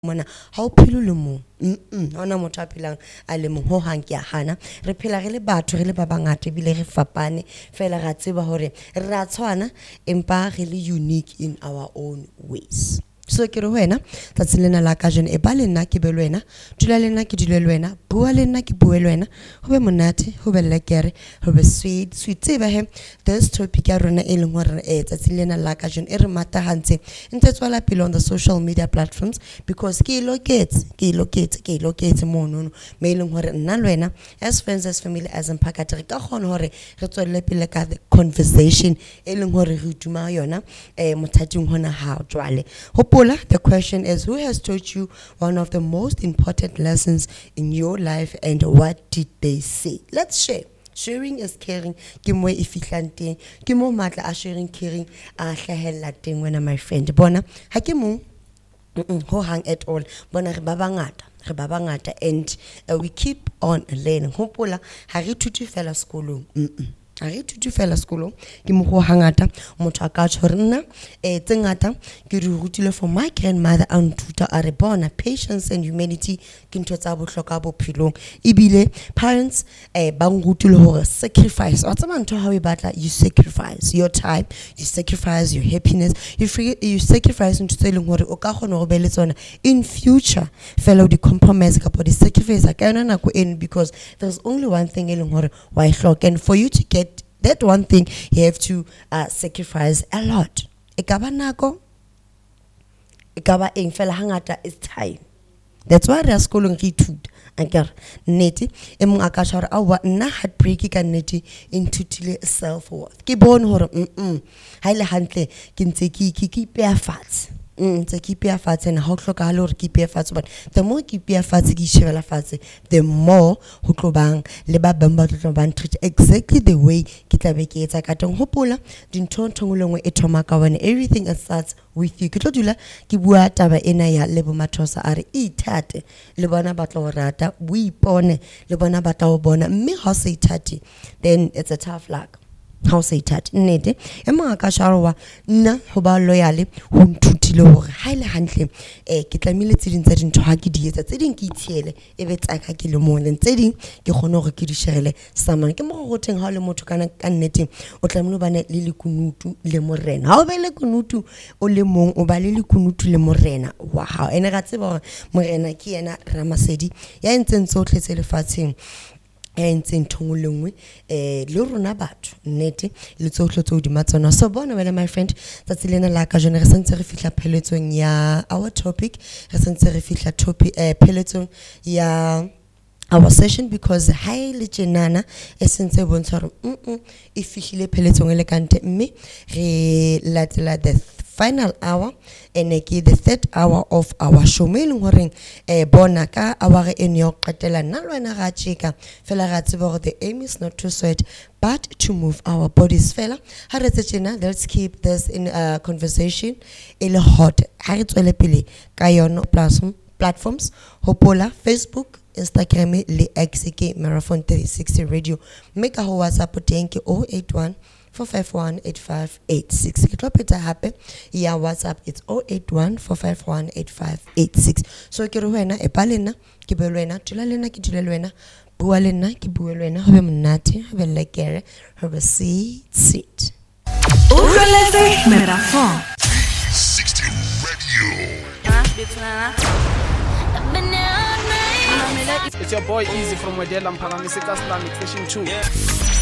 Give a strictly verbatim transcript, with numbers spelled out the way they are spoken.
mona ha o phelo le mo mm hona motho a phelang a le mo ho hang ke a hana re phela re le batho re le ba bangata bile re fapane fela ra tseba hore ra tshwana empa re le unique in our own ways. So ke re wena tsa lena la ka jene e ba le nna ke be le wena dula le nna ke dule le wena bua le nna ke bue le wena ho be monate ho be lekere ho be sweet sweet tseba he this topic ya rona e leng hore e tsa lena la ka jene e re matahantse ntse tswala pele on the social media platforms because ke locate ke locate ke locate mo no me leng hore nna le wena as friends as family as mpakate re ka khona hore re tswelle pele ka the conversation e leng hore re tuma yona eh mothating hona ha jwale ho the question is, who has taught you one of the most important lessons in your life and what did they say? Let's share. Sharing is caring. Kimo ifihlante. Kimo matla a sharing caring. A hlahella teng wena my friend. Bona hakimo ho hang at all. Bona re babangata. Re babangata and uh, we keep on learning. Hopola ha re thuti fela sekolong. Mm a re thuti fela sekolo ke mo go hangata motho a ka tshorena eh tsengata ke re rutile for my grandmother and tutor a re bona patience and humanity ke ntho tsa bohloka bophelong ebile parents eh ba ngutile hore sacrifice wa tsama ntho ha o batla you sacrifice your time you sacrifice your happiness you free, you sacrifice into telling hore o ka gona go be le tsona in future fellow the compromise ka the sacrifice ka yona nako en because there's only one thing eleng hore why hlock and for you to get that one thing you have to uh, sacrifice a lot. Ekaba nako ekaba eng fela hangata is time. That's why re skolong re ithuta ankere neti e mong aka tshwara a wa nna heartbreak ka neti intutile self worth ke bone hore mm ha ile hantle ke ntse ke ke ke pe fatshe mm tse ke pe fatshe na ho hloka hale hore ke pe fatshe but the more ke pe fatshe ke shebela fatshe the more ho tlobang le ba bang ba tlobang treat exactly the way ke tla be ke etsa ka teng hopola dintho ntho ngolengwe e thoma ka wena everything starts with you ke tlo dula ke bua taba ena ya lebo mathosa are ithate le bona ba tlo rata o ipone le bona ba tla o bona mme ha se ithate then it's a tough luck how say that nete e mga ka sharwa nna ho ba loyal ho nthutile hore ha ile hantle eh ke tlamile tse ding tsa dintho ha ke di etsa tse ding ke itshiele e be tsaka ke le mong le tse ding ke gone hore ke di sherele samang ke mo go teng ha le motho kana ka nnete o tlamile bana le le kunutu le morena ha o be le kunutu o le mong o ba le le kunutu le morena wow ene ga tseba hore morena ke yena Ramasedi ya entseng tsotlhe tse lefatsheng ntse nthong lengwe eh le rona batho nnete le tsotlho tso di matsona so bona wena my friend tsa tselena la ka jone re sentse re fihla pheletsong ya our topic re sentse re fihla topic eh pheletsong ya our session because high le jenana essence bontsha re mm e fihlile pheletsong le kante mme re latela the final hour and ke the third hour of our show mailing hore eh bona ka hour eno yo qetela nna lwana ga tsheka fela ga tseba gore the aim is not to sweat but to move our bodies fela ha re tsena let's keep this in a conversation ele hot ha re tswele pele ka yona platform platforms hopola Facebook Instagram le X ke Marathon three sixty radio make a WhatsApp thank you oh eight one four five one eight five eight six ke tlopeta hape ya WhatsApp it's oh eight one four five one eight five eight six so ke re wena e pa lena ke be lena tula lena ke tula lena bua lena ke bua lena ho be monate ho be lekere ho be sweet sweet Uleleze Marathon sixty radio. It's your boy Easy from Wedella Mpangamiseka Islamic Station two.